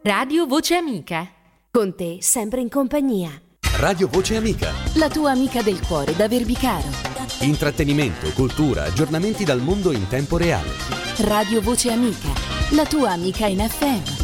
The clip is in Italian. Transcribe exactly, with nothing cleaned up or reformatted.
Radio Voce Amica. Con te sempre in compagnia. Radio Voce Amica. La tua amica del cuore da Verbicaro. Intrattenimento, cultura, aggiornamenti dal mondo in tempo reale. Radio Voce Amica. La tua amica in F M.